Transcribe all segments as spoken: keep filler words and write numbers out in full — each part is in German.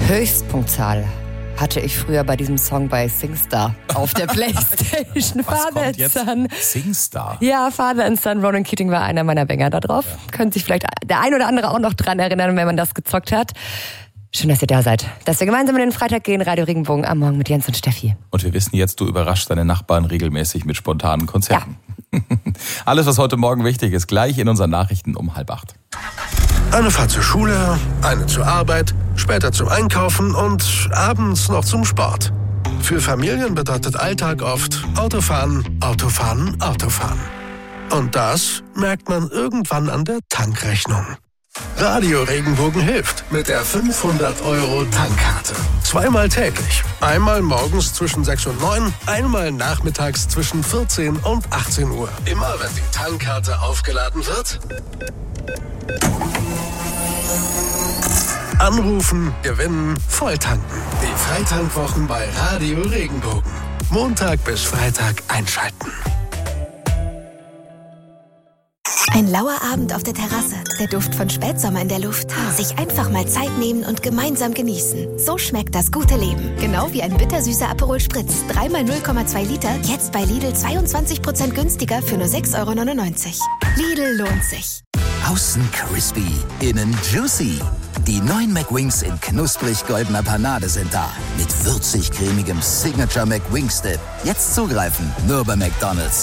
Höchstpunktzahl hatte ich früher bei diesem Song bei SingStar auf der Playstation. Was Father kommt jetzt? Son. SingStar? Ja, Father and Son, Ronan Keating war einer meiner Banger da drauf. Ja. Könnte sich vielleicht der ein oder andere auch noch dran erinnern, wenn man das gezockt hat. Schön, dass ihr da seid. Dass wir gemeinsam in den Freitag gehen, Radio Regenbogen am Morgen mit Jens und Steffi. Und wir wissen jetzt, du überraschst deine Nachbarn regelmäßig mit spontanen Konzerten. Ja. Alles, was heute Morgen wichtig ist, gleich in unseren Nachrichten um halb acht. Eine Fahrt zur Schule, eine zur Arbeit, später zum Einkaufen und abends noch zum Sport. Für Familien bedeutet Alltag oft Autofahren, Autofahren, Autofahren. Und das merkt man irgendwann an der Tankrechnung. Radio Regenbogen hilft mit der fünfhundert Euro Tankkarte. Zweimal täglich. Einmal morgens zwischen sechs und neun, einmal nachmittags zwischen vierzehn und achtzehn Uhr. Immer wenn die Tankkarte aufgeladen wird, anrufen, gewinnen, volltanken. Die Freitankwwochen bei Radio Regenbogen. Montag bis Freitag einschalten. Ein lauer Abend auf der Terrasse, der Duft von Spätsommer in der Luft. Sich einfach mal Zeit nehmen und gemeinsam genießen. So schmeckt das gute Leben. Genau wie ein bittersüßer Aperol Spritz. dreimal null Komma zwei Liter, jetzt bei Lidl zweiundzwanzig Prozent günstiger für nur sechs Euro neunundneunzig. Lidl lohnt sich. Außen crispy, innen juicy. Die neuen McWings in knusprig goldener Panade sind da. Mit würzig-cremigem Signature McWings Dip. Jetzt zugreifen, nur bei McDonald's.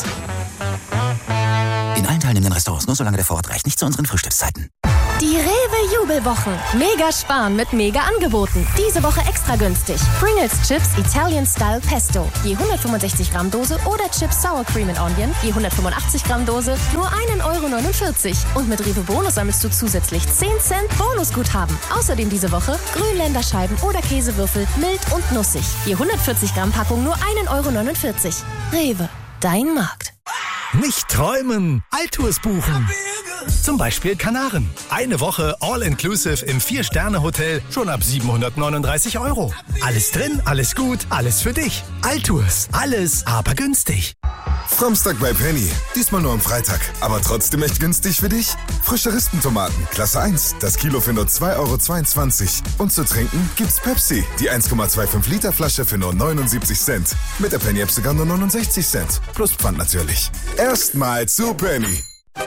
In allen teilnehmenden Restaurants, nur solange der Vorrat reicht, nicht zu unseren Frühstückszeiten. Die Rewe-Jubelwochen. Mega sparen mit mega Angeboten. Diese Woche extra günstig. Pringles Chips Italian Style Pesto. Je hundertfünfundsechzig Gramm Dose oder Chips Sour Cream and Onion. Je hundertfünfundachtzig Gramm Dose. Nur ein Euro neunundvierzig. Und mit Rewe Bonus sammelst du zusätzlich zehn Cent Bonusguthaben. Außerdem diese Woche Grünländerscheiben oder Käsewürfel mild und nussig. Je hundertvierzig Gramm Packung nur ein Euro neunundvierzig. Rewe, dein Markt. Nicht träumen, Altours buchen. Zum Beispiel Kanaren. Eine Woche All-Inclusive im Vier-Sterne-Hotel schon ab siebenhundertneununddreißig Euro. Alles drin, alles gut, alles für dich. Altours, alles aber günstig. Samstag bei Penny. Diesmal nur am Freitag. Aber trotzdem echt günstig für dich? Frische Rispentomaten, Klasse eins. Das Kilo für nur zwei Euro zweiundzwanzig. Und zu trinken gibt's Pepsi. Die eins Komma fünfundzwanzig Liter Flasche für nur neunundsiebzig Cent. Mit der Penny-App sogar nur neunundsechzig Cent. Plus Pfand natürlich. Erstmal zu Penny.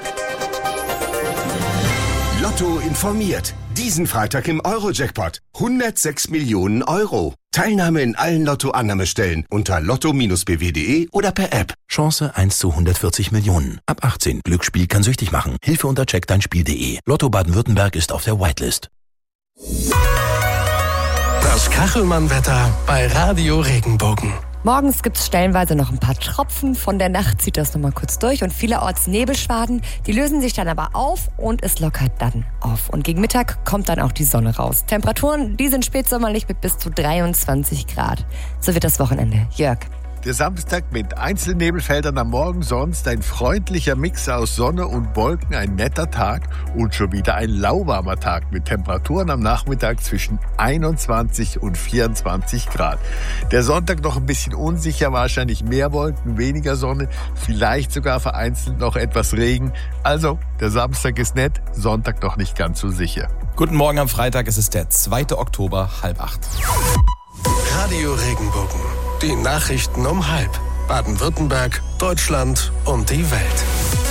Lotto informiert. Diesen Freitag im Euro-Jackpot. hundertsechs Millionen Euro. Teilnahme in allen Lotto-Annahmestellen unter lotto Bindestrich b w punkt de oder per App. Chance eins zu hundertvierzig Millionen. Ab achtzehn. Glücksspiel kann süchtig machen. Hilfe unter check dein Spiel punkt de. Lotto Baden-Württemberg ist auf der Whitelist. Das Kachelmann-Wetter bei Radio Regenbogen. Morgens gibt es stellenweise noch ein paar Tropfen. Von der Nacht zieht das nochmal kurz durch und vielerorts Nebelschwaden. Die lösen sich dann aber auf und es lockert dann auf. Und gegen Mittag kommt dann auch die Sonne raus. Temperaturen, die sind spätsommerlich mit bis zu dreiundzwanzig Grad. So wird das Wochenende. Jörg. Der Samstag mit Einzelnebelfeldern am Morgen, sonst ein freundlicher Mix aus Sonne und Wolken, ein netter Tag und schon wieder ein lauwarmer Tag mit Temperaturen am Nachmittag zwischen einundzwanzig und vierundzwanzig Grad. Der Sonntag noch ein bisschen unsicher, wahrscheinlich mehr Wolken, weniger Sonne, vielleicht sogar vereinzelt noch etwas Regen. Also, der Samstag ist nett, Sonntag noch nicht ganz so sicher. Guten Morgen am Freitag, es ist der zweite Oktober, halb acht. Radio Regenbogen. Die Nachrichten um halb. Baden-Württemberg, Deutschland und die Welt.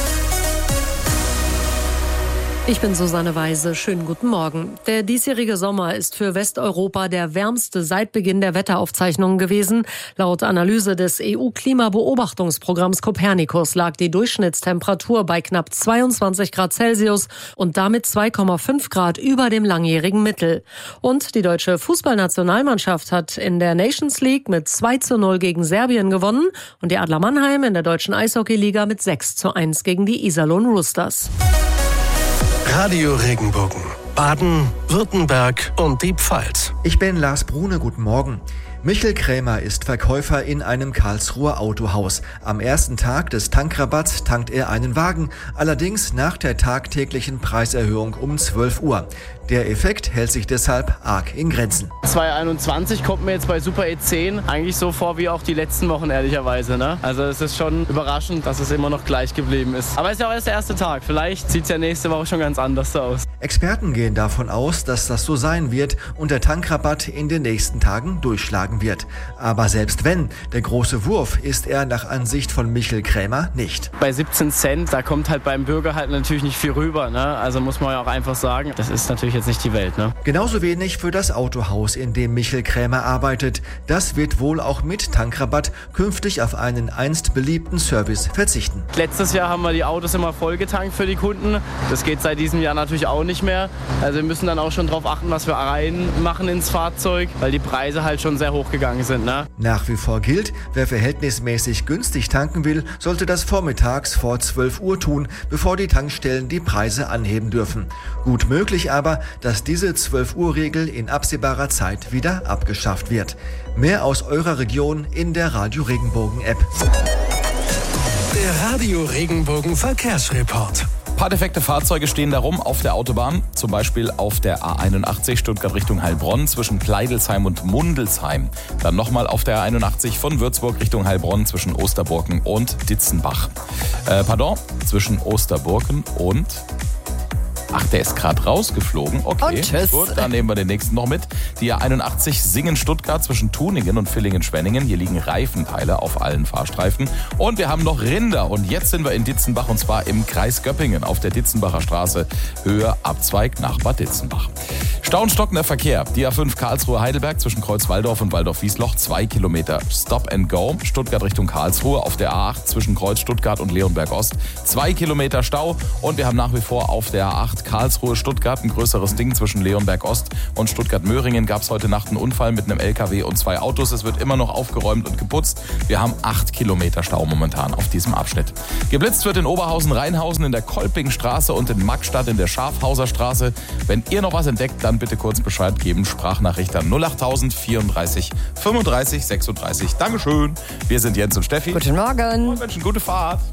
Ich bin Susanne Weise. Schönen guten Morgen. Der diesjährige Sommer ist für Westeuropa der wärmste seit Beginn der Wetteraufzeichnungen gewesen. Laut Analyse des E U-Klimabeobachtungsprogramms Copernicus lag die Durchschnittstemperatur bei knapp zweiundzwanzig Grad Celsius und damit zwei Komma fünf Grad über dem langjährigen Mittel. Und die deutsche Fußballnationalmannschaft hat in der Nations League mit zwei zu null gegen Serbien gewonnen und die Adler Mannheim in der deutschen Eishockeyliga mit sechs zu eins gegen die Iserlohn Roosters. Radio Regenbogen. Baden, Württemberg und die Pfalz. Ich bin Lars Brune, guten Morgen. Michel Krämer ist Verkäufer in einem Karlsruher Autohaus. Am ersten Tag des Tankrabatts tankt er einen Wagen, allerdings nach der tagtäglichen Preiserhöhung um zwölf Uhr. Der Effekt hält sich deshalb arg in Grenzen. zwanzig einundzwanzig kommt mir jetzt bei Super E zehn eigentlich so vor wie auch die letzten Wochen, ehrlicherweise. Ne? Also es ist schon überraschend, dass es immer noch gleich geblieben ist. Aber es ist ja auch erst der erste Tag. Vielleicht sieht es ja nächste Woche schon ganz anders aus. Experten gehen davon aus, dass das so sein wird und der Tankrabatt in den nächsten Tagen durchschlagen wird. Aber selbst wenn, der große Wurf ist er nach Ansicht von Michel Krämer nicht. Bei siebzehn Cent, da kommt halt beim Bürger halt natürlich nicht viel rüber. Ne? Also muss man ja auch einfach sagen, das ist natürlich jetzt nicht die Welt. Ne? Genauso wenig für das Autohaus, in dem Michel Krämer arbeitet. Das wird wohl auch mit Tankrabatt künftig auf einen einst beliebten Service verzichten. Letztes Jahr haben wir die Autos immer vollgetankt für die Kunden. Das geht seit diesem Jahr natürlich auch nicht mehr. Also wir müssen dann auch schon darauf achten, was wir reinmachen ins Fahrzeug, weil die Preise halt schon sehr hoch gegangen sind. Ne? Nach wie vor gilt, wer verhältnismäßig günstig tanken will, sollte das vormittags vor zwölf Uhr tun, bevor die Tankstellen die Preise anheben dürfen. Gut möglich aber, dass diese zwölf Uhr Regel in absehbarer Zeit wieder abgeschafft wird. Mehr aus eurer Region in der Radio Regenbogen App. Der Radio Regenbogen Verkehrsreport. Ein paar defekte Fahrzeuge stehen da rum auf der Autobahn, zum Beispiel auf der A einundachtzig Stuttgart Richtung Heilbronn zwischen Kleidelsheim und Mundelsheim. Dann nochmal auf der A einundachtzig von Würzburg Richtung Heilbronn zwischen Osterburken und Ditzenbach. Äh, pardon, zwischen Osterburken und... Ach, der ist gerade rausgeflogen. Okay, und tschüss. Gut, dann nehmen wir den nächsten noch mit. Die A einundachtzig Singen-Stuttgart zwischen Tuningen und Villingen-Schwenningen. Hier liegen Reifenteile auf allen Fahrstreifen. Und wir haben noch Rinder. Und jetzt sind wir in Ditzenbach und zwar im Kreis Göppingen auf der Ditzenbacher Straße. Höhe Abzweig nach Bad Ditzenbach. Stau und stockender Verkehr. Die A fünf Karlsruhe-Heidelberg zwischen Kreuz-Walldorf und Waldorf-Wiesloch. Zwei Kilometer Stop and Go. Stuttgart Richtung Karlsruhe auf der A acht zwischen Kreuz Stuttgart und Leonberg-Ost. Zwei Kilometer Stau. Und wir haben nach wie vor auf der A acht Karlsruhe-Stuttgart ein größeres Ding zwischen Leonberg-Ost und Stuttgart-Möhringen. Gab es heute Nacht einen Unfall mit einem L K W und zwei Autos. Es wird immer noch aufgeräumt und geputzt. Wir haben acht Kilometer Stau momentan auf diesem Abschnitt. Geblitzt wird in Oberhausen-Rheinhausen in der Kolpingstraße und in Magstadt in der Schafhauser Straße. Wenn ihr noch was entdeckt, dann bitte kurz Bescheid geben. Sprachnachricht an null achttausend vierunddreißig fünfunddreißig sechsunddreißig. Dankeschön. Wir sind Jens und Steffi. Guten Morgen. Und wünschen gute Fahrt.